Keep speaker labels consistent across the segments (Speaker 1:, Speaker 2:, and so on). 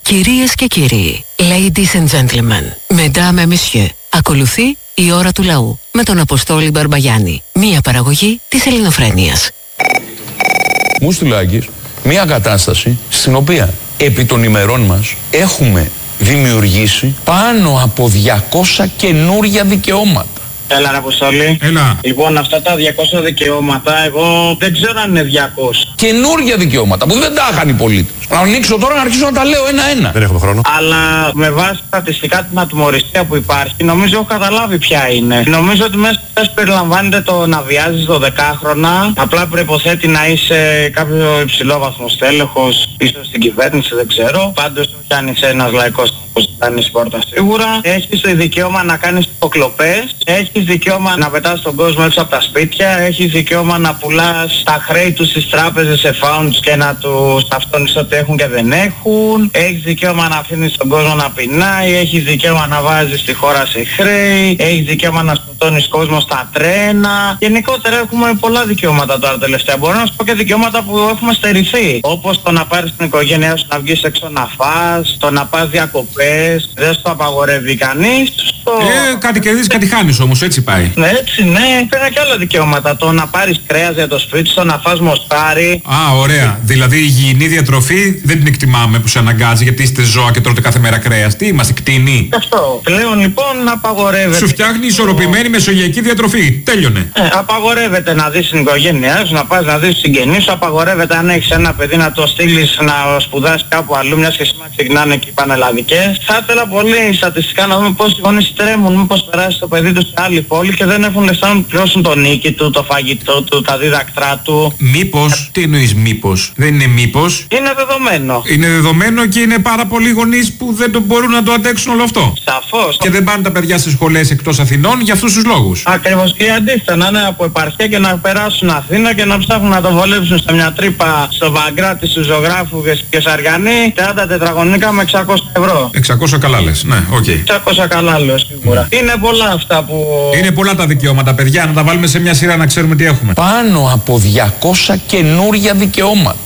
Speaker 1: Κυρίες και κύριοι, ladies and gentlemen, mesdames et messieurs, ακολουθεί η ώρα του λαού με τον Αποστόλη Μπαρμπαγιάννη, μία παραγωγή της Ελληνοφρένειας.
Speaker 2: Μου στείλε Άκης μία κατάσταση στην οποία επί των ημερών μας έχουμε δημιουργήσει πάνω από 200 καινούρια δικαιώματα.
Speaker 3: Έλα ρε Αποστόλη.
Speaker 2: Έλα.
Speaker 3: Λοιπόν, αυτά τα 200 δικαιώματα, εγώ δεν ξέρω αν είναι 200.
Speaker 2: Καινούρια δικαιώματα που δεν τα είχαν οι πολίτες. Να ανοίξω τώρα να αρχίσω να τα λέω ένα-ένα.
Speaker 4: Δεν έχουμε χρόνο.
Speaker 3: Αλλά με βάση στατιστικά την ατιμωρησία που υπάρχει, νομίζω έχω καταλάβει ποια είναι. Νομίζω ότι μέσα αυτές περιλαμβάνεται το να βιάζεις 12χρονα. Απλά προϋποθέτει να είσαι κάποιο υψηλόβαθμο στέλεχος, ίσως στην κυβέρνηση, δεν ξέρω. Πάντως το πιάνεις ένας λαϊκός που ζητάνεις πόρτα σίγουρα. Έχεις το δικαίωμα να κάνεις υποκλοπές. Έχεις δικαίωμα να πετάς τον κόσμο έξω από τα σπίτια. Έχεις δικαίωμα να πουλάς τα χρέη τους στις τράπεζες σε founds και να τους ταυτώνεις ότι έχουν και δεν έχουν. Έχεις δικαίωμα να αφήνεις τον κόσμο να πεινάει. Έχεις δικαίωμα να βάζεις τη χώρα σε χρέη. Έχεις δικαίωμα να σκοτώνεις κόσμο στα τρένα. Γενικότερα έχουμε πολλά δικαιώματα τώρα τελευταία. Μπορώ να σου πω και δικαιώματα που έχουμε στερηθεί. Όπως το να πάρεις την οικογένειά σου να βγεις έξω να φας, το να πας διακοπές. Δεν σου το απαγορεύει κανείς.
Speaker 5: Κάτι κερδίζεις, κάτι χάνεις όμως, έτσι πάει.
Speaker 3: Ναι, έτσι, ναι. Πέρα και άλλα δικαιώματα. Το να πάρεις κρέας για το σπίτι σου, να φας μοστάρι.
Speaker 5: Α, ωραία. Δηλαδή η υγιεινή διατροφή δεν την εκτιμάμε που σε αναγκάζει γιατί είστε ζώα και τρώτε κάθε μέρα κρέας. Τι είμαστε, κτηνοί?
Speaker 3: Αυτό. Πλέον λοιπόν απαγορεύεται.
Speaker 5: Σου φτιάχνει ισορροπημένη μεσογειακή διατροφή. Τέλειωνε.
Speaker 3: Απαγορεύεται να δεις την οικογένειά σου, να πας να δεις συγγενείς σου. Απαγορεύεται αν έχεις ένα παιδί να το στείλεις να σπουδάσει κάπου αλλού, μιας και σήμερα ξεκινάνε και οι πανελλαδικές. Θα ήθελα πολύ στατιστικά να δούμε πόσοι γονείς τρέμουν, μήπως περάσει το παιδί του σε άλλη πόλη και δεν έχουν λεφτά να πληρώσουν τον νίκη του, το φαγητό του, τα δίδακτρά του.
Speaker 5: Μήπως, τι εννοείς μήπως? Δεν είναι μήπως.
Speaker 3: Είναι δεδομένο.
Speaker 5: Είναι δεδομένο και είναι πάρα πολλοί γονείς που δεν το μπορούν να το αντέξουν όλο αυτό.
Speaker 3: Σαφώς.
Speaker 5: Και δεν πάνε τα παιδιά στις σχολές εκτός Αθηνών για αυτούς τους λόγους.
Speaker 3: Ακριβώς, και αντίθετα να είναι από επαρχία και να περάσουν Αθήνα και να ψάχνουν να το βολέψουν σε μια τρύπα στο Βαγκράτη, στους ζωγράφου και Σαριανή 30 τετραγωνικά με 600 ευρώ.
Speaker 5: 600 καλά λες, ναι, οκ.
Speaker 3: 600 καλά λέω σίγουρα. Είναι πολλά αυτά που...
Speaker 5: Είναι πολλά τα δικαιώματα, παιδιά, να τα βάλουμε σε μια σειρά να ξέρουμε τι έχουμε.
Speaker 2: Πάνω από 200 καινούρια δικαιώματα.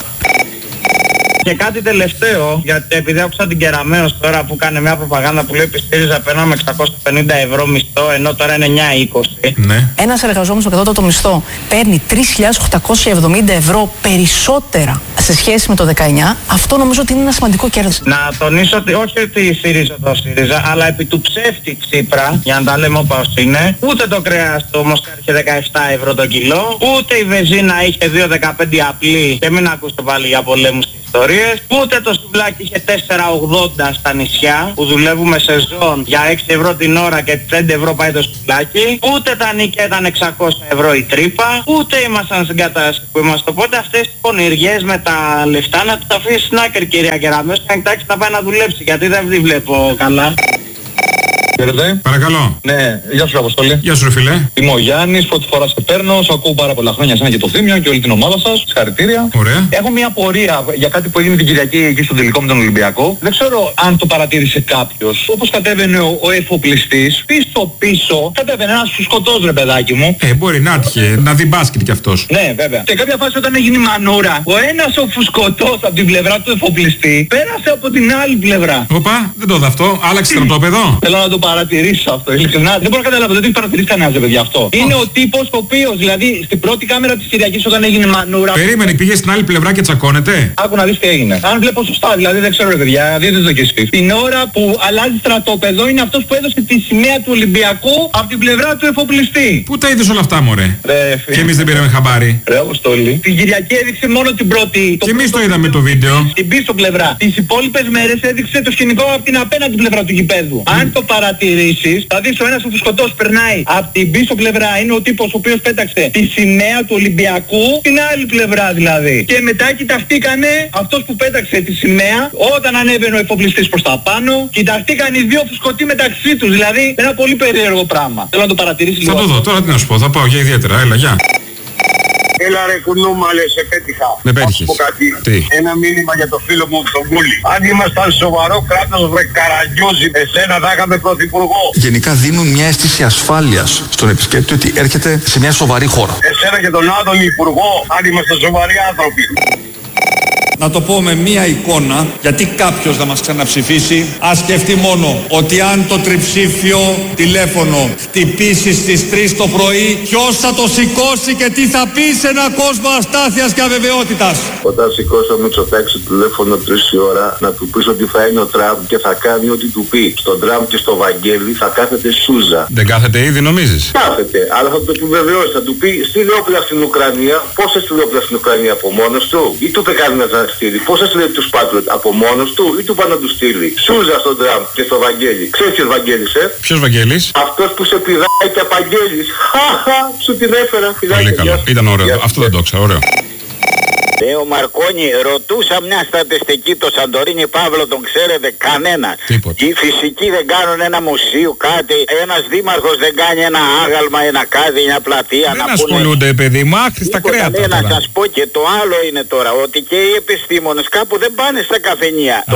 Speaker 3: Και κάτι τελευταίο, γιατί επειδή άκουσα την Κεραμέως τώρα που κάνει μια προπαγάνδα που λέει ότι ΣΥΡΙΖΑ παίρνω με 650 ευρώ μισθό, ενώ τώρα είναι 9,20.
Speaker 5: Ναι.
Speaker 6: Ένας εργαζόμενος στο κατώτατο μισθό παίρνει 3.870 ευρώ περισσότερα σε σχέση με το 19. Αυτό νομίζω ότι είναι ένα σημαντικό κέρδος.
Speaker 3: Να τονίσω ότι όχι ότι ΣΥΡΙΖΑ το ΣΥΡΙΖΑ, αλλά επί του ψεύτη Τσίπρα, για να τα λέμε όπως είναι, ούτε το κρέας το Μοσκάρι είχε 17 ευρώ το κιλό, ούτε η βενζίνα είχε 2,15 απλή και μην ακούσετε πάλι για πολέμους ιστορίες, ούτε το σουβλάκι είχε 4,80 στα νησιά που δουλεύουμε σεζόν για 6 ευρώ την ώρα και 5 ευρώ πάει το σουβλάκι, ούτε τα νίκια ήταν 600 ευρώ η τρύπα, ούτε ήμασταν στην κατάσταση που είμαστε. Οπότε αυτές τις πονηριές με τα λεφτά να τις αφήσεις στην άκρη, κυρία Κεραμέως, και να κοιτάξει να πάει να δουλέψει, γιατί δεν τη βλέπω καλά.
Speaker 5: Παρακαλώ.
Speaker 7: Ναι, γεια σου Αποστόλη.
Speaker 5: Γεια σου ρε φίλε.
Speaker 7: Είμαι ο Γιάννης, πρώτη φορά σε παίρνω, σου ακούω πάρα πολλά χρόνια εσένα και το Θήμιο και όλη την ομάδα σας. Συγχαρητήρια.
Speaker 5: Ωραία.
Speaker 7: Έχω μια απορία για κάτι που έγινε την Κυριακή εκεί στον τελικό με τον Ολυμπιακό. Δεν ξέρω αν το παρατήρησε κάποιος. Όπως κατέβαινε ο εφοπλιστής, πίσω κατέβαινε ένας φουσκωτός ρε παιδάκι μου.
Speaker 5: Μπορεί να έτυχε να δει μπάσκετ κι αυτός.
Speaker 7: Ναι, βέβαια. Σε κάποια φάση όταν έγινε η μανούρα, ο ένας ο φουσκωτός από την πλευρά του εφοπλιστή πέρασε από την άλλη πλευρά.
Speaker 5: Όπα, δεν το δω αυτό. Άλλαξε στρατόπεδο.
Speaker 7: Θέλω να το παρατηρήσω αυτό. Ειλικρινά, δεν μπορώ να καταλάβω, δεν το έχει παρατηρήσει κανένας, παιδιά, αυτό. Είναι ο τύπος ο οποίος, δηλαδή, στην πρώτη κάμερα της Κυριακής όταν έγινε μανούρα.
Speaker 5: Περίμενε, πήγε στην άλλη πλευρά και τσακώνεται.
Speaker 7: Άκου να δεις τι έγινε. Αν βλέπω σωστά, δηλαδή δεν ξέρω, ρε παιδιά, δείτε το κι εσείς. Την ώρα που αλλάζει στρατόπεδο είναι αυτός που έδωσε τη σημαία του Ολυμπιακού από την πλευρά του εφοπλιστή.
Speaker 5: Πού τα είδες όλα αυτά, μωρέ?
Speaker 7: Και
Speaker 5: εμείς δεν πήραμε χαμπάρι.
Speaker 7: Ρε Αποστόλη. Την Κυριακή έδειξε μόνο την πρώτη.
Speaker 5: Και εμείς το είδαμε το βίντεο.
Speaker 7: Την πίσω πλευρά. Τις υπόλοιπες μέρες έδειξε το σκηνικό από την απέναντι πλευρά του γηπέδου. Αν το παρατηρήσεις, θα δεις ο ένας ο φουσκωτός περνάει από την πίσω πλευρά, είναι ο τύπος ο οποίος πέταξε τη σημαία του Ολυμπιακού, την άλλη πλευρά δηλαδή. Και μετά κοιταχτήκανε αυτός που πέταξε τη σημαία, όταν ανέβαινε ο εφοπλιστής προς τα πάνω, κοιταχτήκαν οι δύο φουσκωτοί μεταξύ τους, δηλαδή ένα πολύ περίεργο πράγμα. Θέλω να το παρατηρήσεις λίγο.
Speaker 5: Θα το δω, τώρα τι να σου πω, θα πάω για ιδιαίτερα, έλα, γεια.
Speaker 8: Έλα ρε κουνούμα, λες, σε πέτυχα.
Speaker 5: Με πέτυχες.
Speaker 8: Τι? Ένα μήνυμα για το φίλο μου τον Κούλη. Αν ήμασταν σοβαρό κράτος, βρε Καραγκιόζη, εσένα θα είχαμε πρωθυπουργό.
Speaker 4: Γενικά δίνουν μια αίσθηση ασφάλειας στον επισκέπτη ότι έρχεται σε μια σοβαρή χώρα.
Speaker 8: Εσένα και τον άλλον υπουργό, αν είμαστε σοβαροί άνθρωποι.
Speaker 4: να το πω με μία εικόνα, γιατί κάποιος να μας ξαναψηφίσει, ας σκεφτεί μόνο ότι αν το τριψήφιο τηλέφωνο χτυπήσει στις 3 το πρωί, ποιος θα το σηκώσει και τι θα πει σε ένα κόσμο αστάθειας και αβεβαιότητας.
Speaker 8: Όταν σηκώσω με Μητσοτάκη το τηλέφωνο 3 η ώρα, να του πεις ότι θα είναι ο Τραμπ και θα κάνει ό,τι του πει. Στον Τραμπ και στο Βαγγέλη θα κάθεται Σούζα.
Speaker 5: Δεν κάθεται ήδη, νομίζεις?
Speaker 8: Κάθεται, αλλά θα το επιβεβαιώσει. Θα του πει στείλε όπλα στην Ουκρανία. Πόσα στείλε όπλα στην Ουκρανία από μόνος του, ή του είπε κανένα να στείλει? Πόσα στείλε τους Πάτριωτ από μόνος του, ή του πάνε να του στείλει? Σούζα στον Τραμπ και στο Βαγγέλη. Ξέρεις ποιος Βαγγέλης,
Speaker 5: Ποιος Βαγγέλης?
Speaker 8: Αυτός που σε πηδάει και απαγγέλης. Χαχα, σου την έφερα.
Speaker 5: Πολύ καλό. Ήταν ωραίο. Αυτό δεν το ξέρω. Ωραίο.
Speaker 9: Ο Μαρκόνι, ρωτούσα μια στατιστική, το Σαντορίνι Παύλο τον ξέρετε κανένα?
Speaker 5: Τίποτα.
Speaker 9: Οι φυσικοί δεν κάνουν ένα μουσείο, κάτι, ένας δήμαρχος δεν κάνει ένα άγαλμα, ένα κάτι, μια πλατεία?
Speaker 5: Δεν ασχολούνται, παιδί μου, άχρηστα κρέατα.
Speaker 9: Ναι, να σας πω και το άλλο είναι τώρα, ότι και οι επιστήμονες κάπου δεν πάνε στα καφενεία. Το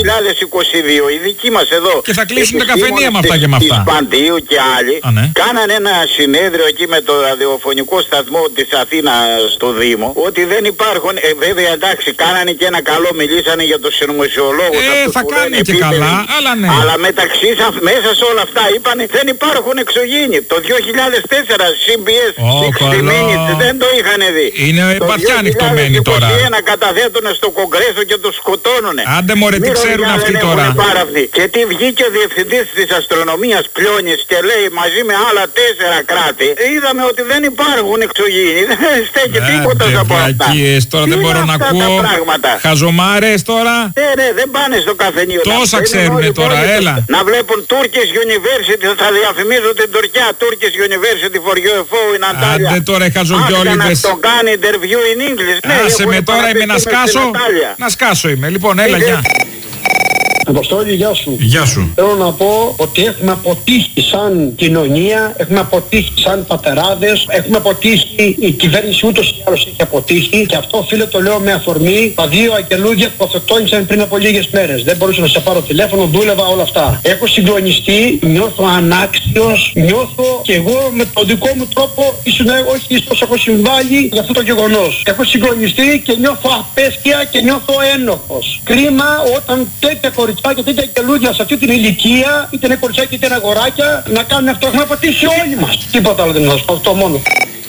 Speaker 9: 2022 οι δικοί μας εδώ.
Speaker 5: Και θα κλείσουν τα καφενεία με αυτά και με αυτά.
Speaker 9: Της Παντίου και άλλοι,
Speaker 5: ναι,
Speaker 9: κάνανε ένα συνέδριο εκεί με το ραδιοφωνικό σταθμό της Αθήνας στο Δήμο, ότι δεν υπάρχουν. Βέβαια εντάξει, κάνανε και ένα καλό, μιλήσανε για τους συνωμοσιολόγους.
Speaker 5: Θα κάνει και καλά, αλλά ναι.
Speaker 9: Αλλά μεταξύ μέσα σε όλα αυτά είπανε δεν υπάρχουν εξωγήινοι. Το 2004 CBS δεν το είχαν δει.
Speaker 5: Είναι βαθιά ανοιχτωμένοι τώρα.
Speaker 9: Το 2021 καταθέτουνε στο Κογκρέσο και τους σκοτώνουνε.
Speaker 5: Άντε μωρέ, τι ξέρουν αυτοί τώρα.
Speaker 9: Και τι βγήκε ο διευθυντής της αστρονομίας Πλιώνης και λέει μαζί με άλλα 4 κράτη, είδαμε ότι δεν υπάρχουν εξωγήινοι. Δεν στέκει τίποτα από αυτά.
Speaker 5: Τώρα δεν μπορώ να ακούω χαζομάρες τώρα.
Speaker 9: Ναι, δεν πάνε στο καφενείο.
Speaker 5: Τόσα ξέρουνε τώρα, έλα.
Speaker 9: Να βλέπουν Turkish University, θα διαφημίζουν την Τουρκία. Turkish University for UFO in Antalya.
Speaker 5: Άντε τώρα οι χαζογιόλιδες.
Speaker 9: Να το κάνει interview in English.
Speaker 5: Άσε με τώρα, είμαι να σκάσω. Να σκάσω είμαι. Λοιπόν, έλα, γεια.
Speaker 10: Αποστόλη, γεια σου.
Speaker 5: Γεια σου.
Speaker 10: Θέλω να πω ότι έχουμε αποτύχει σαν κοινωνία, έχουμε αποτύχει σαν πατεράδες, έχουμε αποτύχει, η κυβέρνηση ούτως ή άλλως έχει αποτύχει, και αυτό φίλε το λέω με αφορμή τα 2 αγγελούδια που αυτοκτόνησαν πριν από λίγες μέρες. Δεν μπορούσα να σε πάρω τηλέφωνο, δούλευα όλα αυτά. Έχω συγκλονιστεί, νιώθω ανάξιος, νιώθω και εγώ με τον δικό μου τρόπο, όχι ίσως έχω συμβάλει για αυτό το γεγονός. Έχω συγκλονιστεί και νιώθω απέσια και νιώθω ένοχος. Κρίμα όταν τέτοια κοριτσάκια και τέτοια γελούδια σε αυτή την ηλικία, είτε είναι κοριτσάκια είτε είναι αγοράκια, να κάνουν αυτό. Έχουμε πατήσει όλοι μας. Τίποτα άλλο δεν είναι, αυτό μόνο.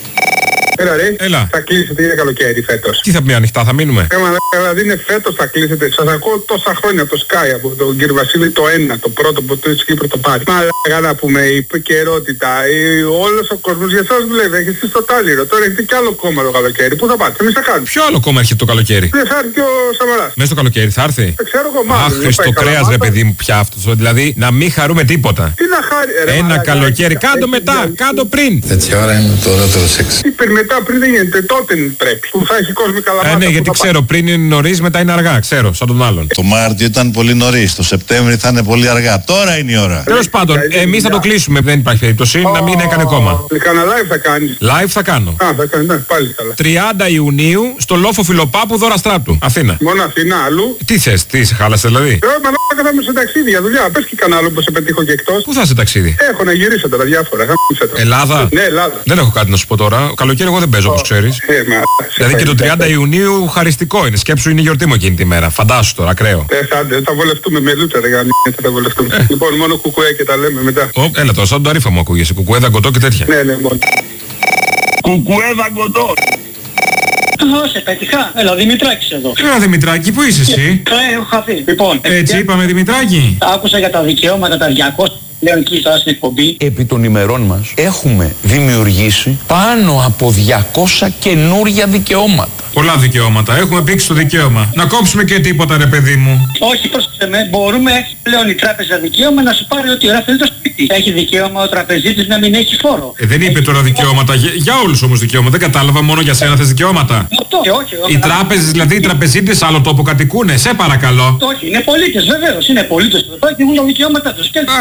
Speaker 11: Έλα ρε,
Speaker 5: έλα.
Speaker 11: Θα κλείσετε, είναι καλοκαίρι φέτος.
Speaker 5: Τι θα πει ανοιχτά, θα μείνουμε?
Speaker 11: Δηλαδή είναι φέτος θα κλείσετε. Σας ακούω τόσα χρόνια από το Sky, από τον κύριο Βασίλη το ένα, το πρώτο που το Κύπρο το πάρει. Μαλάκα να πούμε, η επικαιρότητα, όλος ο κόσμος για εσάς δουλεύει, έχετε εσείς το τάλιρο. Τώρα έχετε κι άλλο κόμμα το καλοκαίρι. Πού θα πάτε, εμείς θα κάνουμε.
Speaker 5: Ποιο άλλο κόμμα έρχεται το καλοκαίρι?
Speaker 11: Δεν θα έρθει και ο Σαμαράς.
Speaker 5: Μέσα στο καλοκαίρι θα έρθει.
Speaker 11: Δεν ξέρω εγώ μάλλον.
Speaker 5: Αχ, στο κρέας ρε παιδί μου πια αυτό. Δηλαδή να μην χαρούμε τίποτα.
Speaker 11: Τι να χάρει, ρε,
Speaker 5: ένα καλοκαίρι, κάντο μετά, κάντο πριν.
Speaker 4: Έτσι ώρα είναι το ωραίο σεξ.
Speaker 11: Μετά, πριν δεν γίνεται, τότε πρέπει. Που θα έχει κόσμο καλά.
Speaker 5: Ναι, γιατί ξέρω, πριν είναι νωρίς, μετά είναι αργά. Ξέρω, σαν τον άλλον.
Speaker 4: Το Μάρτιο ήταν πολύ νωρίς, το Σεπτέμβρη θα είναι πολύ αργά. Τώρα είναι η ώρα.
Speaker 5: Τέλος πάντων, εμείς θα το κλείσουμε. Δεν υπάρχει περίπτωση να μην έκανε κόμμα.
Speaker 11: Κάνα live θα κάνεις.
Speaker 5: Live θα κάνω.
Speaker 11: Θα κάνει, ναι, πάλι καλά.
Speaker 5: 30 Ιουνίου στο Λόφο Φιλοπάπου, Δώρα Στράτου. Αθήνα.
Speaker 11: Μόνο Αθήνα, αλλού.
Speaker 5: Τι θες, τι σε χάλασε δηλαδή?
Speaker 11: Μαλάκα θα είμαι σε ταξίδι για δουλειά. Πες και κανένα άλλο που σε πετύχω και εκτός.
Speaker 5: Πού θα σε ταξίδι?
Speaker 11: Έχω να γυρίσω τώρα διάφορα.
Speaker 5: Ελλάδα.
Speaker 11: Ναι, Ελλάδα.
Speaker 5: Δεν έχω κάτι να σου πω τώρα. Καλοκαίρι εγώ δεν παίζω όπως ξέρεις. Δηλαδή και το 30 Ιουνίου χαριστικό είναι. Σκέψου είναι η γιορτή μου εκείνη τη μέρα. Φαντάσου τώρα, ακραίο.
Speaker 11: Θα βολευτούμε με λούτσα, ρε γάμι. Θα βολευτούμε. Λοιπόν, μόνο κουκουέ και τα λέμε μετά.
Speaker 5: Έλα τώρα, σαν το αρήφα μου ακούγεσαι. Κουκουέ, δαγκωτό και τέτοια.
Speaker 11: Ναι, μόνο.
Speaker 10: Κουκουέ, δαγκωτό. Σε πέτυχα. Έλα, Δημητράκης εδώ.
Speaker 5: Έλα, Δημητράκη, πού είσαι εσύ?
Speaker 10: Έχω χαθεί. Λοιπόν,
Speaker 5: έτσι είπαμε, Δημητράκη.
Speaker 10: Άκουσα για τα δικαιώματα τα 200 πλέον εκεί στην εκπομπή.
Speaker 2: Επί των ημερών μας έχουμε δημιουργήσει πάνω από 200 καινούρια δικαιώματα.
Speaker 5: Πολλά δικαιώματα. Έχουμε πήξει το δικαίωμα. Να κόψουμε και τίποτα, ρε παιδί μου.
Speaker 10: Όχι, πρόσεξε με. Μπορούμε, έχει πλέον η τράπεζα δικαίωμα να σου πάρει ό,τι ώρα θέλει το σπίτι. Έχει δικαίωμα ο τραπεζίτης να μην έχει φόρο.
Speaker 5: Δεν είπε τώρα δικαιώματα. Για όλους όμως δικαιώματα. Δεν κατάλαβα, μόνο για σένα θες δικαιώματα.
Speaker 10: Όχι.
Speaker 5: Οι τράπεζες, δηλαδή οι τραπεζίτες, σε άλλο τόπο κατοικούνε. Σε παρακαλώ.
Speaker 10: Όχι, είναι πολίτες βεβαίως. Είναι πολίτες εδώ και έχουν τα δικαιώματά τους.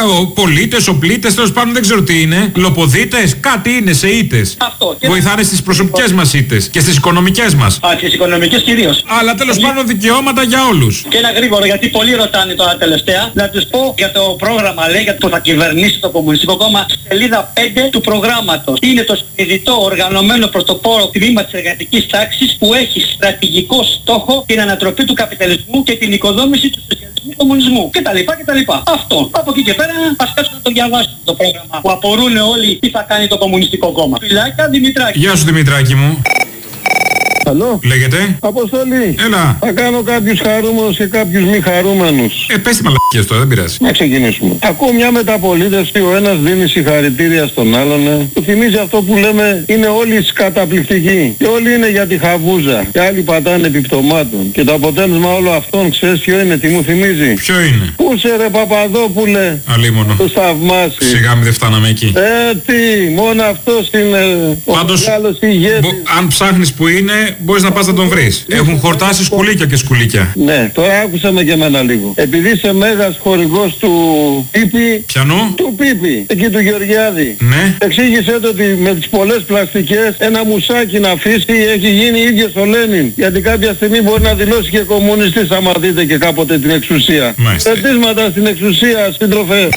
Speaker 5: πολίτες, οπλίτες, τέλος πάντων δεν ξέρω τι είναι. Λοποδίτες, κάτι είναι σε ήττες. Βοηθάνε στις προσωπικές μας ήττες και στις οικονομικές μας.
Speaker 7: Στις οικονομικές κυρίως.
Speaker 5: Αλλά τέλος πάντων δικαιώματα για όλους.
Speaker 7: Και ένα γρήγορο, γιατί πολλοί ρωτάνε τώρα τελευταία, να τους πω για το πρόγραμμα, λέει, για το θα κυβερνήσει το Κομμουνιστικό Κόμμα, σελίδα 5 του προγράμματος. Είναι το συνειδητό οργανωμένο πρωτοπόρο τμήμα της εργατικής τάξης που έχει στρατηγικό στόχο την ανατροπή του καπιταλισμού και την οικοδόμηση του σοσιαλισμού κομμουνισμού κτλ. Αυτό. Από εκεί και πέρα ας κάτσουμε να το διαβάσουμε το πρόγραμμα που απορούν όλοι τι θα κάνει το Κομμουνιστικό Κόμμα. Φιλάκια, Δημητράκη.
Speaker 5: Γεια σου, Δημητράκη μου.
Speaker 11: Καλό.
Speaker 5: Λέγεται.
Speaker 11: Αποστολή.
Speaker 5: Έλα.
Speaker 11: Θα κάνω κάποιους χαρούμενους και κάποιους μη χαρούμενους.
Speaker 5: Πες τη μαλακίες τώρα, δεν πειράζει.
Speaker 11: Να ξεκινήσουμε. Ακούω μια μεταπολίτευση, ο ένας δίνει συγχαρητήρια στον άλλον. Του θυμίζει αυτό που λέμε, είναι όλοι καταπληκτικοί. Και όλοι είναι για τη χαβούζα. Και άλλοι πατάνε επιπτωμάτων. Και το αποτέλεσμα όλο αυτών, ξέρεις ποιο είναι, τι μου θυμίζει?
Speaker 5: Ποιο είναι?
Speaker 11: Πού σε ρε Παπαδόπουλε.
Speaker 5: Αλίμονο.
Speaker 11: Το θαυμάσει.
Speaker 5: Σιγά μην δεν φτάναμε εκεί.
Speaker 11: Τι, μόνο αυτός είναι ο μεγάλος ηγέτης.
Speaker 5: Αν ψάχνεις που είναι, μπορείς να πας να τον βρεις. Έχουν χορτάσει σκουλίκια και σκουλίκια.
Speaker 11: Ναι, τώρα άκουσα με και εμένα λίγο. Επειδή είσαι μέγας χορηγός του Πίπη.
Speaker 5: Ποιανού?
Speaker 11: Του Πίπη, εκεί του Γεωργιάδη.
Speaker 5: Ναι.
Speaker 11: Εξήγησέ το ότι με τις πολλές πλαστικές ένα μουσάκι να αφήσει έχει γίνει ίδιος ο Λένιν. Γιατί κάποια στιγμή μπορεί να δηλώσει και κομμουνιστής άμα δείτε και κάποτε την εξουσία.
Speaker 5: Μάλιστα.
Speaker 11: Πετύσματα στην εξουσία, σύντροφε.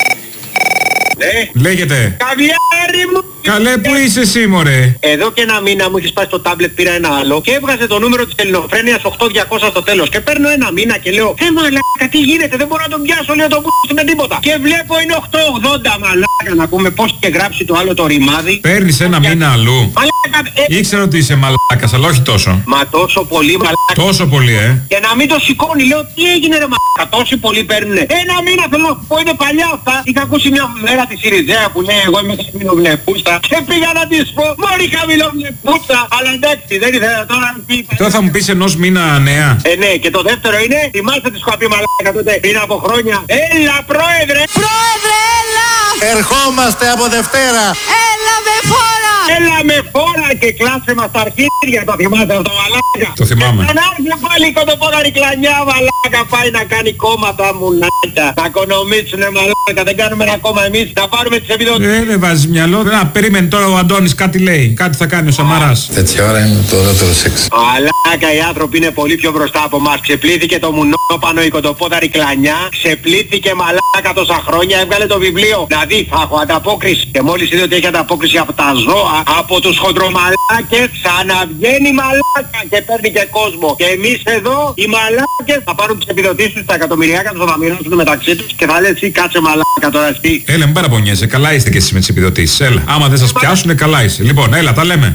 Speaker 5: Λέγεται.
Speaker 7: Καβιάρι μου!
Speaker 5: Καλέ, που είσαι εσύ, μωρέ?
Speaker 7: Εδώ και ένα μήνα μου έχει σπάσει το τάμπλετ, πήρα ένα άλλο και έβγαζε το νούμερο της Ελληνοφρένειας 8200 στο τέλος. Και παίρνω ένα μήνα και λέω μαλάκα, τι γίνεται, δεν μπορώ να τον πιάσω, λέω τον π***ι με τίποτα. Και βλέπω είναι 880, μαλάκα, να πούμε πώς και γράψει το άλλο το ρημάδι.
Speaker 5: Παίρνεις ένα μήνα αλλού?
Speaker 7: Μαλάκα,
Speaker 5: ήξερα ότι είσαι μαλάκας, αλλά όχι τόσο.
Speaker 7: Μα τόσο πολύ, μαλάκα.
Speaker 5: Τόσο πολύ,
Speaker 7: Και να μην το σηκώνει, λέω τι έγινε ρε μαλάκα, τόσοι πολλοί παίρνουνε. Ένα μήνα θέλω να πω, είναι παλιά αυτά. Είχα ακούσει μια μέρα τη Σιριζέα που λέει εγώ είμαι χαμηλοβλεπούσα. Και πήγα να της πω μόλι χαμηλοβλεπούσα. Αλλά εντάξει, δεν ήθελα τώρα να πει.
Speaker 5: Τώρα θα μου πεις ενός μήνα νέα.
Speaker 7: Ναι, και το δεύτερο είναι, θυμάστε τη σκοπή μαλάκα τότε πριν από χρόνια. Έλα πρόεδρε!
Speaker 12: Πρόεδρε, έλα!
Speaker 13: Ερχόμαστε από Δευτέρα.
Speaker 12: Έλα με φόρα!
Speaker 7: Έλα με φόρα και κλάσε μας τα αρχίδια, το θυμάστε αυτό μαλάκα.
Speaker 5: Το θυμάμαι.
Speaker 7: Και να έρθει πάλι κοντοπόδαρη κλανιά μαλάκα, πάει να κάνει κόμματα μουνάκια. Θα οικονομήσουνε μαλάκα, δεν κάνουμε ένα κόμμα εμείς, θα πάρουμε τις επιδοτήσεις.
Speaker 5: Δεν βάζεις μυαλό, να περίμενε τώρα ο Αντώνης κάτι λέει, κάτι θα κάνει ο Σαμαράς.
Speaker 13: Τέτοια ώρα είναι το ωραίο σεξ.
Speaker 7: Μαλάκα, οι άνθρωποι είναι πολύ πιο μπροστά από εμάς. Ξεπλήθηκε το μουνόπανο η κοντοπόδαρη κλανιά, ξεπλήθηκε μαλάκα τόσα χρόνια, έβγαλε το βιβλίο. Δηλαδή θα έχω ανταπόκριση. Και μόλις είδε ότι έχει ανταπόκριση από τα ζώα, από τους χοντρομαλάκες, ξαναβγαίνει μαλάκα και παίρνει και κόσμο. Και εμείς εδώ οι μαλάκες θα πάρουν τις επιδοτήσεις τους, τα εκατομμυριάκια τους θα μοιράσουν μεταξύ τους και θα λες εσύ κάτσε μαλάκα τώρα εσύ.
Speaker 5: Έλα, μην παραπονιέσαι, καλά είστε και εσείς με τις επιδοτήσεις. Έλα, άμα δεν σας πιάσουνε, καλά είσαι. Λοιπόν, έλα, τα λέμε.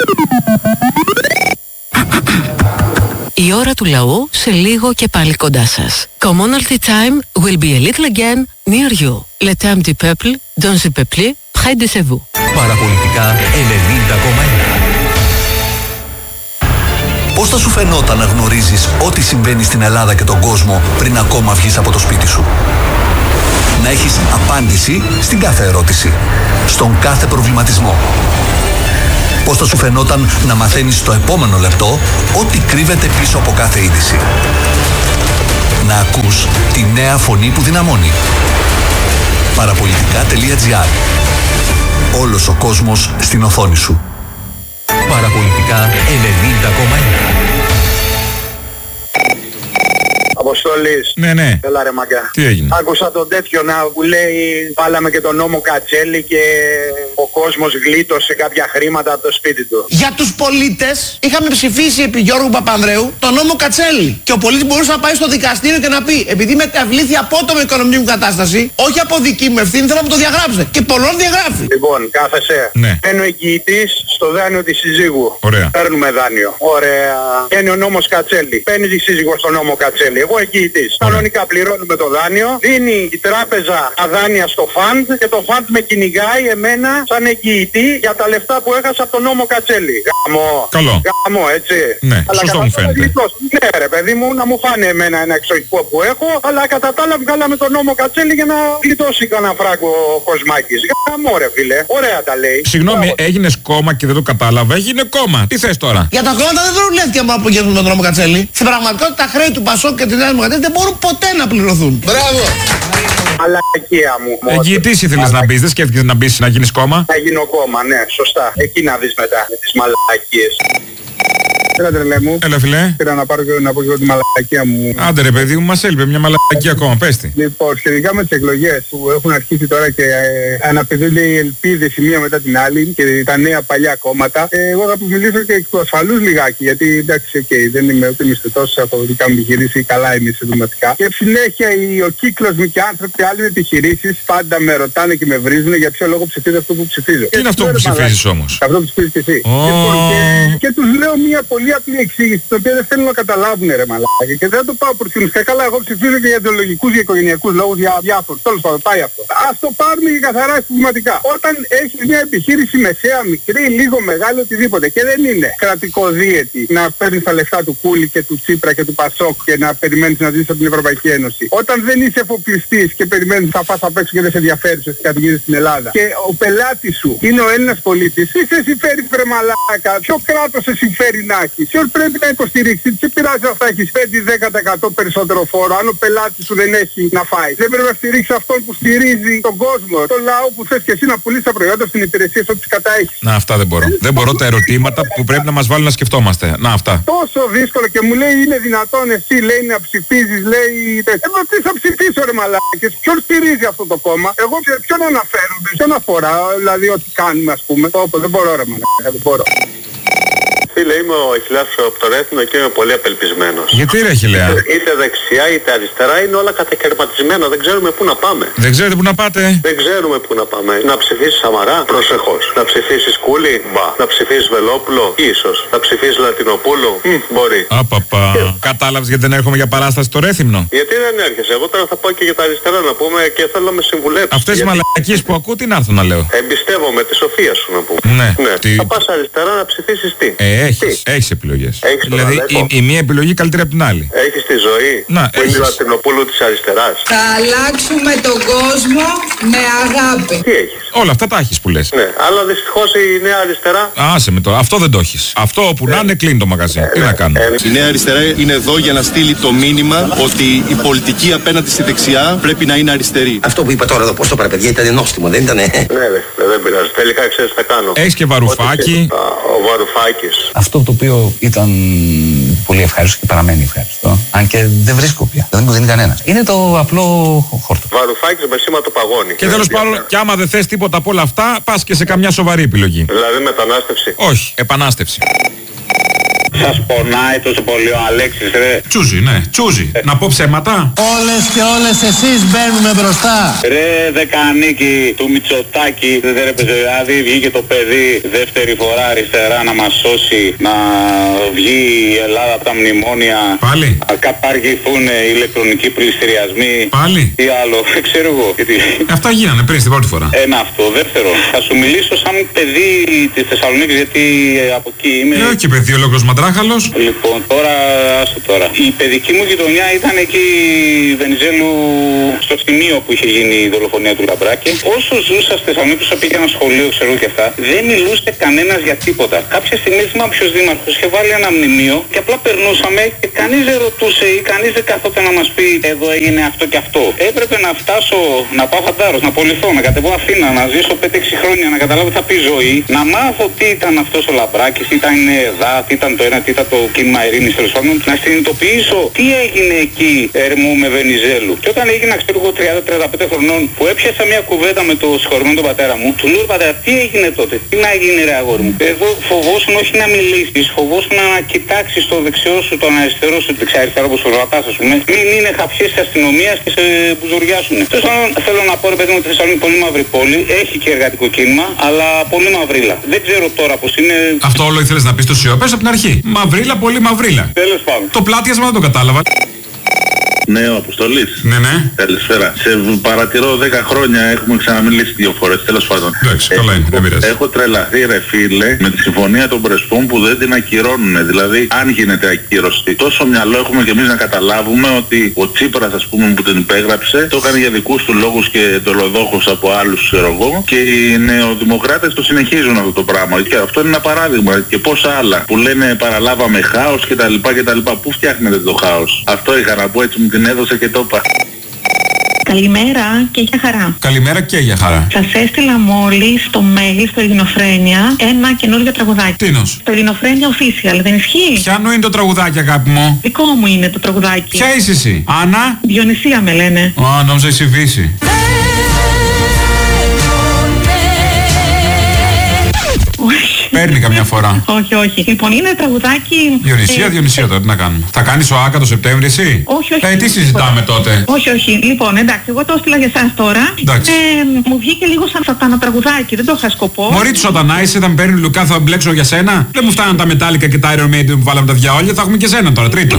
Speaker 1: Η ώρα του λαού σε λίγο και πάλι κοντά σας. Commonalty time will be a little again near you. Le temps du peuple, dans le peuple, près de vous.
Speaker 14: Παραπολιτικά 90,1. Πώς θα σου φαινόταν να γνωρίζεις ό,τι συμβαίνει στην Ελλάδα και τον κόσμο πριν ακόμα βγεις από το σπίτι σου? Να έχεις απάντηση στην κάθε ερώτηση, στον κάθε προβληματισμό. Πώς θα σου φαινόταν να μαθαίνεις στο επόμενο λεπτό ό,τι κρύβεται πίσω από κάθε είδηση. Να ακούς τη νέα φωνή που δυναμώνει. Παραπολιτικά.gr. Όλος ο κόσμος στην οθόνη σου. Παραπολιτικά 90,1.
Speaker 8: Αποστολής.
Speaker 5: Ναι.
Speaker 8: Έλα ρε μαγκά.
Speaker 5: Τι έγινε?
Speaker 8: Άκουσα τον τέτοιο να που λέει βάλαμε και τον νόμο Κατσέλη και ο κόσμος γλίτωσε κάποια χρήματα από το σπίτι του.
Speaker 13: Για τους πολίτες είχαμε ψηφίσει επί Γιώργου Παπανδρέου τον νόμο Κατσέλη. Και ο πολίτης μπορούσε να πάει στο δικαστήριο και να πει επειδή μεταβλήθη απότομη οικονομική μου κατάσταση, όχι από δική μου ευθύνη, θέλω να μου το διαγράψετε. Και πολλών διαγράφει.
Speaker 8: Λοιπόν, κάθεσαι.
Speaker 5: Ναι.
Speaker 8: Μπαίνει ο εγγυητής στο δάνειο της συζύγου.
Speaker 5: Ωραία.
Speaker 8: Παίρνουμε δάνειο. Ωραία. Μπαίνει ο νόμος Κατσέλη. Παίρνει τη σύζυγο στο νόμο Κατσέλη. Εγώ εγγυητής. Κανονικά πληρώνουμε το δάνειο. Δίνει η τράπεζα τα δάνεια στο φαντ και το φαντ με κυνηγάει εμένα σαν εγγυητή για τα λεφτά που έχασα από τον νόμο Κατσέλη. Γαμό.
Speaker 5: Καλό.
Speaker 8: Γαμό, έτσι.
Speaker 5: Ναι,
Speaker 8: αλλά
Speaker 5: σωστό μου φαίνεται.
Speaker 8: Ναι, ρε παιδί μου, να μου φάνε εμένα ένα εξοχικό που έχω, αλλά κατά τα άλλα βγάλαμε τον νόμο Κατσέλη για να γλιτώσει κανένα φράγκο ο Κοσμάκης. Γαμό, ρε φίλε. Ωραία τα λέει.
Speaker 5: Συγγνώμη, έγινες κόμμα και δεν το κατάλαβα. Έγινε κόμμα. Τι θες τώρα?
Speaker 13: Για τα χρήματα δεν δουλεύτηκε μόνο που γίνουν με τον νόμο Κατσέλη. Στην πραγματικότητα τα χρέη του Πασόκ και τη Νέα Δημοκρατία δεν μπορούν ποτέ να πληρωθούν. Μπράβο!
Speaker 11: Μαλακία μου.
Speaker 5: Εγγυητής ήθελες να μπεις, δεν σκέφτηκες να μπεις να γίνεις κόμμα.
Speaker 11: Να γίνω κόμμα, ναι, σωστά. Εκεί να δεις μετά με τις μαλακίες. Έλα τρελέ μου.
Speaker 5: Έλα φιλέ.
Speaker 11: Πήρα να πάρω και να πω και τη μαλακία μου.
Speaker 5: Άντε ρε παιδί μου, μας έλειπε μια μαλακία ακόμα, πες τη.
Speaker 11: Λοιπόν, σχετικά με τις εκλογές που έχουν αρχίσει τώρα και αναπηδούνται οι ελπίδες η μία μετά την άλλη και τα νέα παλιά κόμματα, εγώ θα μιλήσω και εκ του ασφαλούς λιγάκι, γιατί εντάξει, δεν είμαι ούτε μισθωτός από δικά μου επιχειρήσεις, καλά είμαι συντοματικά. Και συνέχεια ο κύκλος μου και άνθρωποι άλλοι με επιχειρήσεις πάντα με ρωτάνε και με βρίζουν για ποιο λόγο ψηφίζω αυτό που ψηφίζω.
Speaker 5: Τι είναι αυτό που ψηφίζεις όμως?
Speaker 11: Αυτό που ψηφίζεις και εσύ. Και τους λέω μια πολύ απλή εξήγηση, την οποία δεν θέλουν να καταλάβουν ρε μαλάκα. Και δεν θα το πάω προτιμιστικά. Καλά, εγώ ψηφίζω και για ιδεολογικούς, για οικογενειακούς λόγους, για διάφορους. Τέλος πάντων, πάει αυτό. Ας το πάρουμε και καθαρά συστηματικά. Όταν έχεις μια επιχείρηση μεσαία, μικρή, λίγο μεγάλη, οτιδήποτε, και δεν είναι κρατικοδίαιτη να παίρνεις τα λεφτά του Κούλη και του Τσίπρα και του Πασόκ και να περιμένεις να ζήσεις από την Ευρωπαϊκή Ένωση. Όταν δεν είσαι εφοπλιστής και περιμένεις να φας απ' έξω και δεν σε ενδιαφέρει σε κάτι γίνεται στην Ελλάδα. Και ο πελάτης σου είναι ο Έλληνας πολίτης, τι σε συμφέρει βρε μαλάκα, ποιο κράτος σε συμφέρει να έχεις? Ποιον πρέπει να υποστηρίξει? Τι πειράζει αυτά, έχεις 5-10% περισσότερο φόρο, αν ο πελάτης σου δεν έχει να φάει? Δεν πρέπει να στηρίξει αυτόν που στηρίζει τον κόσμο, τον λαό που θες και εσύ να πουλήσεις τα προϊόντα στην υπηρεσία σου, ό,τι κατά έχεις.
Speaker 5: Να, αυτά δεν μπορώ. Δεν μπορώ τα ερωτήματα που πρέπει να μας βάλουν να σκεφτόμαστε. Να, αυτά.
Speaker 11: Τόσο δύσκολο και μου λέει είναι δυνατόν εσύ, λέει, να ψηφίζεις, λέει. Εγώ τι θα ψηφίσω ρε μαλάκες? Ποιον στηρίζει αυτό το κόμμα? Εγώ ποιον αναφέρονται, ποιον αφορά, δηλαδή ό,τι κάνουμε ας πούμε? Δεν μπορώ ρε μαλάκα, δεν μπορώ.
Speaker 8: Φίλε, είμαι ο Αχιλλέας από το Ρέθινο και είμαι πολύ απελπισμένος.
Speaker 5: Γιατί ρε Αχιλλέα?
Speaker 8: Είτε δεξιά είτε αριστερά είναι όλα κατακαιρματισμένα. Δεν ξέρουμε πού να πάμε.
Speaker 5: Δεν ξέρετε πού να πάτε?
Speaker 8: Δεν ξέρουμε πού να πάμε. Να ψηφίσεις Σαμαρά? Προσεχώς. Να ψηφίσεις Κούλη? Μπα. Να ψηφίσεις Βελόπουλο? Ίσως. Να ψηφίσεις Λατινοπούλου? Μπορεί.
Speaker 5: Απαπα. Κατάλαβες γιατί δεν έρχομαι για παράσταση στο Ρέθυμνο?
Speaker 8: Γιατί δεν έρχεσαι? Εγώ τώρα θα πάω και για τα αριστερά να πούμε και θέλω να με συμβουλέψεις.
Speaker 5: Αυτές οι μαλακίες που ακούω τι να έρθω να λέω?
Speaker 8: Εμπιστεύομαι τη σοφία σου να πούμε.
Speaker 5: Ναι.
Speaker 8: Θα πας αριστερά να ψηφίσεις τι?
Speaker 5: Έχεις επιλογές.
Speaker 8: Έχεις
Speaker 5: δηλαδή η μία επιλογή καλύτερη από την άλλη.
Speaker 8: Έχεις τη ζωή που είναι του Λατινοπούλου της αριστεράς.
Speaker 12: Θα αλλάξουμε τον κόσμο με αγάπη.
Speaker 8: Τι έχεις?
Speaker 5: Όλα αυτά τα έχεις που λες.
Speaker 8: Ναι, αλλά δυστυχώς η νέα αριστερά.
Speaker 5: Άσε με τώρα, αυτό δεν το έχεις. Αυτό όπου να είναι κλείνει το μαγαζί. Τι να κάνω.
Speaker 15: Η νέα αριστερά είναι εδώ για να στείλει το μήνυμα ότι η πολιτική απέναντι στη δεξιά πρέπει να είναι αριστερή.
Speaker 16: Αυτό που είπα τώρα εδώ, πώς το παιδιά, ήταν νόστιμο, δεν ήταν?
Speaker 8: Ναι, δεν πειράζει. Τελικά ξέρεις τι θα κάνω.
Speaker 5: Έχεις και Βαρουφάκη.
Speaker 8: Ο Βαρουφάκης.
Speaker 16: Αυτό το οποίο ήταν πολύ ευχάριστο και παραμένει ευχάριστο, αν και δεν βρίσκω πια, δεν μου δίνει κανένας, είναι το απλό χόρτο.
Speaker 8: Βαρουφάκης με σήμα το παγώνι.
Speaker 5: Και τέλος πάντων, κι άμα δεν θες τίποτα από όλα αυτά, πας και σε καμιά σοβαρή επιλογή.
Speaker 8: Δηλαδή μετανάστευση?
Speaker 5: Όχι, επανάστευση.
Speaker 17: Σας πονάει τόσο πολύ ο Αλέξης ρε?
Speaker 5: Τσούζι, ναι, τσούζι. Να πω ψέματα?
Speaker 18: Όλες και όλες εσείς μπαίνουμε μπροστά.
Speaker 17: Ρε δεκανίκη του Μητσοτάκη, δεν έπαιζε, δηλαδή βγήκε το παιδί δεύτερη φορά αριστερά να μας σώσει, να βγει η Ελλάδα από τα μνημόνια.
Speaker 5: Πάλι?
Speaker 17: Να καταργηθούν οι ηλεκτρονικοί πληστηριασμοί.
Speaker 5: Πάλι?
Speaker 17: Τι άλλο, δεν ξέρω εγώ.
Speaker 5: Αυτά γίνανε πριν στην πρώτη φορά.
Speaker 17: Ένα αυτό. Δεύτερο, θα σου μιλήσω σαν παιδί της Θεσσαλονίκης, γιατί από εκεί είμαι.
Speaker 5: Όχι παιδί, ολόκληρος μαντράχαλος.
Speaker 17: Λοιπόν, τώρα, άστο τώρα. Η παιδική μου γειτονιά ήταν εκεί Βενιζέλου, στο σημείο που είχε γίνει η δολοφονία του Λαμπράκη. Όσο ζούσα στη Θεσσαλονίκη, όσο πήγα ένα σχολείο, ξέρω και αυτά, δεν μιλούσε κανένας για τίποτα. Κάποια στιγμή θυμάμαι ποιος δήμαρχος είχε βάλει ένα μνημείο και απλά περνούσαμε και κανείς δεν ρωτούσε ή κανείς δεν καθόταν να μας πει εδώ έγινε αυτό και αυτό. Έπρεπε να φτάσω, να πάω Φαντάρος, να πωληθώ, να κατεβώ Αθήνα, να ζήσω 5-6 χρόνια, να καταλάβω τι θα πει ζωή, να μάθω τι ήταν αυτός ο Λαμπράκης, τι ήταν ΕΔΑ, τι ήταν το ένα, τι ήταν το κίνημα Ειρήνης, τέλος πάντων, να συνειδητοποιήσω τι έγινε εκεί Ερμού με Βενιζέλου. Και όταν έγινα, ξέρω εγώ, 30-35 χρονών, που έπιασα μια κουβέντα με το συγχωρημένο τον πατέρα μου, του λέω πατέρα, τι έγινε τότε, τι να γίνει ρε αγόρι μου. Εδώ φοβόσουν όχι να μιλήσεις, φοβόσουν να κοιτάξεις το δεξιό σου, τον αριστερό σου, δεξιά-αριστερό όπως ο ρωτάς, ας πούμε, μην είναι χαπιές της αστυνομίας και σε μπουζουριάσουν. Τέλος πάντων, θέλω να πω ρε παιδί μου ότι η Θεσσαλονίκη είναι πολύ μαύρη πόλη, έχει και εργατικό κίνημα, αλλά πολύ μαυρίλα. Δεν ξέρω τώρα πως είναι.
Speaker 5: Αυτό όλο ήθελες να πεις το σιωπές από την αρχή. Μαυρίλα, πολύ μαυρίλα.
Speaker 17: Τέλος πάντων.
Speaker 5: Το πλάτιασμα δεν το κατάλαβα.
Speaker 19: Ναι, ο Αποστολής.
Speaker 5: Ναι, ναι.
Speaker 19: Καλησπέρα. Σε παρατηρώ 10 χρόνια, έχουμε ξαναμιλήσει 2 φορές, τέλος πάντων.
Speaker 5: Εντάξει, καλά είναι, δεν πειράζει.
Speaker 19: Έχω τρελαθεί ρε φίλε με τη συμφωνία των Πρεσπών που δεν την ακυρώνουν. Δηλαδή, αν γίνεται ακύρωση, τόσο μυαλό έχουμε και εμείς να καταλάβουμε ότι ο Τσίπρας, ας πούμε, που την υπέγραψε, το έκανε για δικούς του λόγους και δολοδόχος από άλλους, ξέρω εγώ, και οι νεοδημοκράτες το συνεχίζουν αυτό το πράγμα. Και αυτό είναι ένα παράδειγμα. Και πόσα άλλα που λένε παραλάβαμε χάος κτλ. Πού φτιάχνετε το χάος? Αυτό είχα να πω, έτσι μου την έδωσε και το είπα.
Speaker 20: Καλημέρα και για χαρά.
Speaker 5: Καλημέρα και για χαρά.
Speaker 20: Σας έστειλα μόλις το mail στο Ελληνοφρένια ένα καινούργιο τραγουδάκι.
Speaker 5: Τίνος?
Speaker 20: Το Ελληνοφρένια Official, δεν ισχύει?
Speaker 5: Ποιανού είναι το τραγουδάκι, αγάπη μου?
Speaker 20: Δικό μου είναι το τραγουδάκι.
Speaker 5: Ποια είσαι εσύ? Άννα?
Speaker 20: Διονυσία με λένε.
Speaker 5: Α, νόμιζα εσύ Βύση. Παίρνει καμιά φορά.
Speaker 20: Όχι, όχι. Λοιπόν, είναι τραγουδάκι.
Speaker 5: Διονυσία τώρα, τι να κάνουμε. Θα κάνεις ο Άκα το Σεπτέμβρη, εσύ?
Speaker 20: Όχι, όχι.
Speaker 5: Τι συζητάμε τότε?
Speaker 20: Όχι, όχι. Λοιπόν, εντάξει, εγώ το έστειλα για εσάς τώρα. Μου βγήκε λίγο σαν σατάνα τραγουδάκι, δεν το είχα σκοπό.
Speaker 5: Μωρή του σατανά, είσαι, θα με παίρνει Λουκά, θα μπλέξω για σένα. Δεν μου φτάνουν τα μετάλλικα και τα Iron Maiden που βάλαμε τα διαόλια, θα έχουμε και σένα τώρα, τρίτο.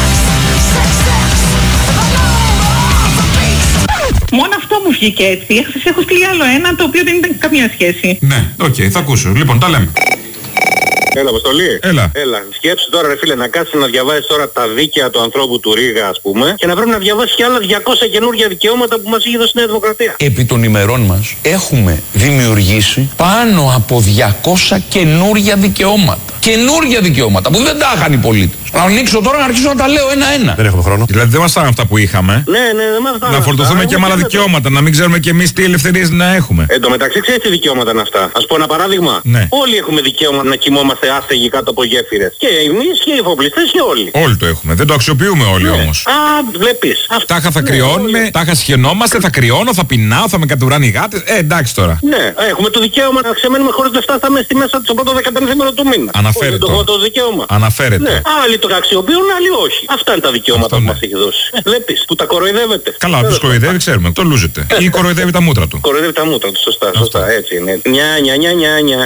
Speaker 20: Μόνο αυτό μου βγήκε έτσι. Σας έχω στείλει άλλο ένα το οποίο δεν ήταν καμία σχέση.
Speaker 5: Ναι, οκ, θα ακούσω. Λοιπόν, τα λέμε.
Speaker 8: Έλα, Αποστολή.
Speaker 5: Έλα.
Speaker 8: Σκέψου τώρα, ρε φίλε, να κάτσεις να διαβάσεις τώρα τα δίκαια του ανθρώπου του Ρήγα, ας πούμε, και να πρέπει να διαβάσεις και άλλα 200 καινούργια δικαιώματα που μας είχε δώσει η Νέα Δημοκρατία.
Speaker 2: Επί των ημερών μας έχουμε δημιουργήσει πάνω από 200 καινούργια δικαιώματα. Καινούργια δικαιώματα που δεν τα είχαν οι πολίτες. Να ανοίξω τώρα να αρχίσω να τα λέω ένα-ένα.
Speaker 5: Δεν έχουμε χρόνο. Δηλαδή δεν μας φτάνουν αυτά που είχαμε.
Speaker 8: Ναι, δεν μας φτάνουν.
Speaker 5: Να φορτωθούμε και με άλλα δικαιώματα, να μην ξέρουμε κι εμείς τι ελευθερίες να έχουμε.
Speaker 8: Εν τω μεταξύ, ξέρεις τι δικαιώματα είναι αυτά? Ας πω ένα παράδειγμα.
Speaker 5: Ναι.
Speaker 8: Όλοι έχουμε δικαίωμα να κοιμόμαστε άστεγοι κάτω από γέφυρες. Και εμείς και οι εφοπλιστές και όλοι.
Speaker 5: Όλοι το έχουμε. Δεν το αξιοποιούμε όλοι όμως.
Speaker 8: Α, βλέπεις.
Speaker 5: Τάχα θα κρυώνουμε, τάχα σχαινόμαστε, θα κρυώνω, θα πεινάω, θα με κατουράνε οι γάτες. Εντάξει τώρα.
Speaker 8: Ναι, έχουμε το δικαίωμα να ξεμένουμε χωρίς λεφτά στη μέσα στο πρώτο 15 του μήνα.
Speaker 5: Αναφέρεται.
Speaker 8: Το δικαίωμα.
Speaker 5: Αναφέρεται.
Speaker 8: Ναι. Άλλοι το αξιοποιούν, άλλοι όχι. Αυτά είναι τα δικαιώματα που μας έχει δώσει. Βλέπεις, που τα κοροϊδεύετε.
Speaker 5: Καλά, τους κοροϊδεύει, ξέρουμε. Το λούζεται. Ή κοροϊδεύει τα μούτρα του.
Speaker 8: Κοροϊδεύει τα μούτρα του, σωστά, έτσι είναι. Νια.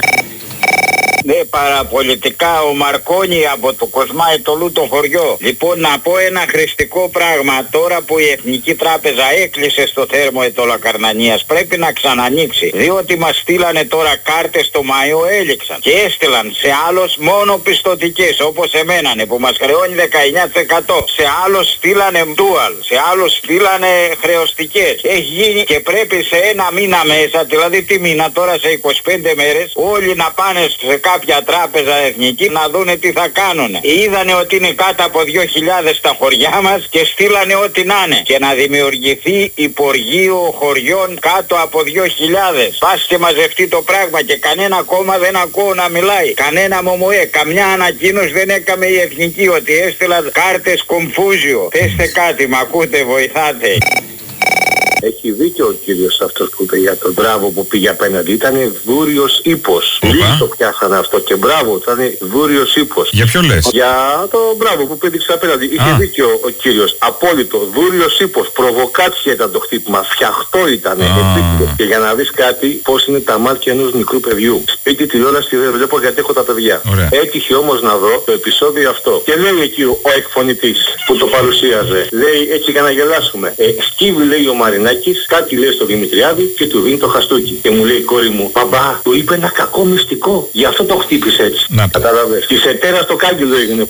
Speaker 9: Ναι, παραπολιτικά ο Μαρκόνι από το Κοσμάι το Λούτο χωριό. Λοιπόν, να πω ένα χρηστικό πράγμα. Τώρα που η Εθνική Τράπεζα έκλεισε στο θέρμο Ετωλακαρνανίας, πρέπει να ξανανοίξει. Διότι μας στείλανε τώρα κάρτες το Μάιο, έληξαν. Και έστειλαν σε άλλος μόνο πιστωτικές, όπως εμένα που μας χρεώνει 19%. Σε άλλος στείλανε dual, σε άλλος στείλανε χρεωστικές. Έχει γίνει και πρέπει σε ένα μήνα μέσα, δηλαδή τι μήνα τώρα, σε 25 μέρες, όλοι να πάνε σε κάποια τράπεζα εθνική να δούνε τι θα κάνουνε. Είδανε ότι είναι κάτω από 2.000 στα χωριά μας και στείλανε ό,τι να είναι. Και να δημιουργηθεί υπουργείο χωριών κάτω από 2.000. Πας και μαζευτεί το πράγμα και κανένα κόμμα δεν ακούω να μιλάει. Κανένα μομοέ. Καμιά ανακοίνωση δεν έκαμε η εθνική ότι έστειλα κάρτες κομφούζιο. Θέστε κάτι, μ' ακούτε, βοηθάτε.
Speaker 8: Έχει δίκιο ο κύριος αυτός που είπε για τον μπράβο που πήγε απέναντι. Ήτανε δούριος ύπος. Λίγοι το πιάσανε αυτό και μπράβο, ήτανε δούριος ύπος.
Speaker 5: Για ποιο λες?
Speaker 8: Για το μπράβο που πήδηξε απέναντι. Είχε δίκιο ο κύριος. Απόλυτο. Δούριος ύπος. Προβοκάτσια ήταν το χτύπημα. Φτιαχτό ήτανε. Και για να δεις κάτι, πώς είναι τα μάτια ενός μικρού παιδιού. Σπίτι τηλεόραση δεν βλέπω γιατί έχω τα παιδιά.
Speaker 5: Ωραία.
Speaker 8: Έτυχε όμως να δω το επεισόδιο αυτό. Και λέει εκεί ο εκφωνητής που το παρουσίαζε. Λέει έτσι για να γελάσουμε. Σκύβει λέει ο Μαρινάκης, κάτι λέει στο Δημητριάδη και του δίνει το χαστούκι. Και μου λέει η κόρη μου, μπαμπά, του είπε ένα κακό μυστικό. Γι' αυτό το χτύπησε έτσι. Καταλαβες. Της ετέρας το κάγκελο έγινε.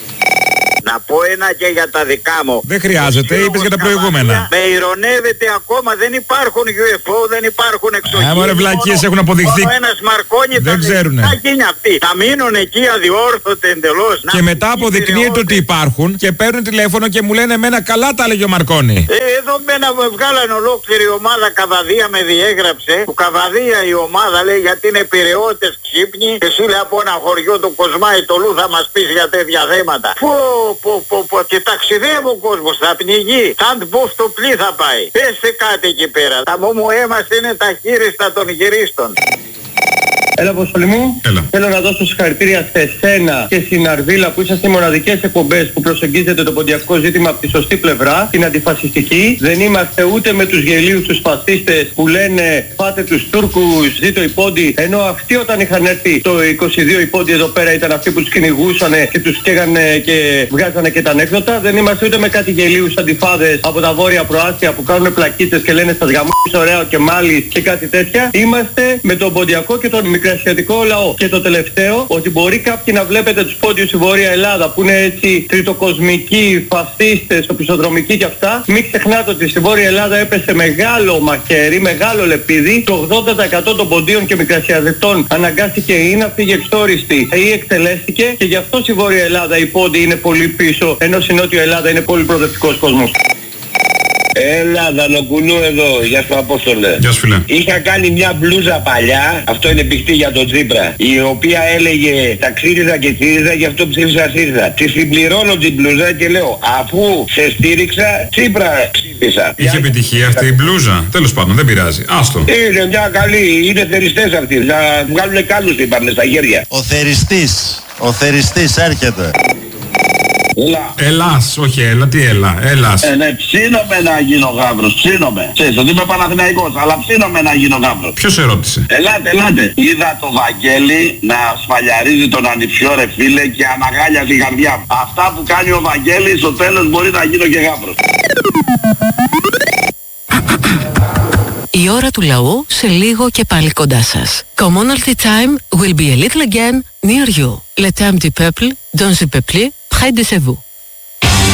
Speaker 9: Να πω ένα και για τα δικά μου.
Speaker 5: Δεν χρειάζεται, είπες για τα προηγούμενα.
Speaker 9: Με ηρωνεύεται ακόμα, δεν υπάρχουν UFO, δεν υπάρχουν εξωγήινοι.
Speaker 5: Μωρέ βλακίες έχουν αποδειχθεί.
Speaker 9: Ένας Μαρκόνι
Speaker 5: δεν ξέρουνε.
Speaker 9: Θα γίνει αυτοί. Θα μείνουν εκεί αδιόρθωτοι εντελώς.
Speaker 5: Και μετά αποδεικνύεται ότι υπάρχουν και παίρνουν τηλέφωνο και μου λένε εμένα καλά τα έλεγε ο Μαρκόνι.
Speaker 9: Εδώ μένα με βγάλαν ολόκληρη ομάδα Καβαδία με διέγραψε. Που Καβαδία η ομάδα λέει γιατί είναι πειραιώτες ξύπνοι. Και εσύ λέει από ένα χωριό του Κοσμάι το Λου θα μας πεις για τέτοια θέματα. Και ταξιδεύει ο κόσμος, θα πνιγεί. Σαν το πλοίο θα πάει. Πέστε κάτι εκεί πέρα. Τα μομοέ μας είναι τα χείριστα των γυρίστων.
Speaker 10: Έλα, Αποστολή μου. Θέλω να δώσω συγχαρητήρια σε εσένα και στην Αρβίλα που είσαστε οι μοναδικές εκπομπές που προσεγγίζετε το ποντιακό ζήτημα από τη σωστή πλευρά, την αντιφασιστική. Δεν είμαστε ούτε με τους γελίους τους φασίστες που λένε πάτε τους Τούρκους, ζήτω οι πόντοι. Ενώ αυτοί όταν είχαν έρθει το 22 οι πόντοι εδώ πέρα ήταν αυτοί που τους κυνηγούσανε και τους καίγανε και βγάζανε και τα ανέκδοτα. Δεν είμαστε ούτε με κάτι γελίους αντιφάδες από τα βόρεια προάστια που κάνουν πλακίτσες και λένε στα γαμμούς ωραίο και μάλις και κάτι τέτοια. Είμαστε με τον ποντιακό και τον μικρασιατικό λαό. Και το τελευταίο, ότι μπορεί κάποιοι να βλέπετε τους πόντιους στη Βόρεια Ελλάδα που είναι έτσι τριτοκοσμικοί, φασίστες, οπισθοδρομικοί και αυτά. Μην ξεχνάτε ότι στη Βόρεια Ελλάδα έπεσε μεγάλο μαχαίρι, μεγάλο λεπίδι. Το 80% των ποντίων και μικρασιατών αναγκάστηκε ή να φύγει εξόριστη ή εκτελέστηκε και γι' αυτό στη Βόρεια Ελλάδα οι πόντιοι είναι πολύ πίσω, ενώ στη Νότια Ελλάδα είναι πολύ προοδευτικός κόσμος.
Speaker 8: Έλα, Δανοκουνού εδώ. Γεια σου, Απόστολε.
Speaker 5: Γεια σου, φίλε.
Speaker 8: Είχα κάνει μια μπλούζα παλιά, αυτό είναι πηχτή για τον Τσίπρα, η οποία έλεγε τα ξύριζα και τσίριζα, γι' αυτό ψήφισα ΣΥΡΙΖΑ. Τη συμπληρώνω την μπλούζα και λέω, αφού σε στήριξα, Τσίπρα ψήφισα.
Speaker 5: Είχε επιτυχία αυτή η μπλούζα. Τέλος πάντων, δεν πειράζει. Άστο.
Speaker 8: Είναι μια καλή, είναι θεριστές αυτοί. Θα βγάλουν κάλους, είπανε, στα χέρια.
Speaker 18: Ο θεριστής έρχεται.
Speaker 5: Ελλάς, όχι έλα, τι έλα, Ελλάς.
Speaker 8: Ναι, ψήνομαι να γίνω γάβρος, ψήνομαι. Ξέρεις ότι είμαι Παναθηναϊκός, αλλά ψήνομαι να γίνω γάβρος.
Speaker 5: Ποιος ερώτησε?
Speaker 8: Ελάτε. Είδα το Βαγγέλη να σφαλιαρίζει τον ανιψιό ρε φίλε και αναγάλιασε η καρδιά μου. Αυτά που κάνει ο Βαγγέλης στο τέλος μπορεί να γίνω και γάβρος.
Speaker 1: Η ώρα του λαού σε λίγο και πάλι κοντά σας. Commonalty time will be a little again near you. Le temps du peuple, dans le peuple, près de vous.